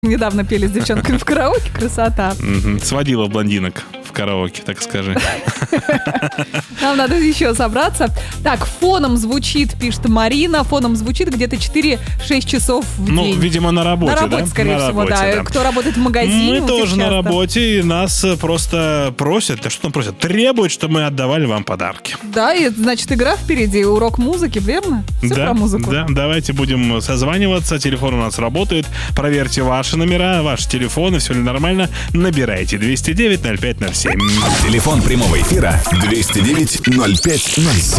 недавно пели с девчонками в караоке. Красота. Сводила блондинок в караоке, так скажи. Нам надо еще собраться. Так, фоном звучит, пишет Марина, фоном звучит где-то 4-6 часов в день. Ну, видимо, на работе, да? На работе, скорее всего, да. Кто работает в магазине. Мы тоже на работе, и нас просто просят, что там просят, требуют, чтобы мы отдавали вам подарки. Да, и значит, игра впереди, урок музыки, верно? Все про музыку. Да, давайте будем созваниваться, телефон у нас работает, проверьте ваши номера, ваши телефоны, все ли нормально, набирайте 209-05-07. Телефон прямого эфира 209-05-07.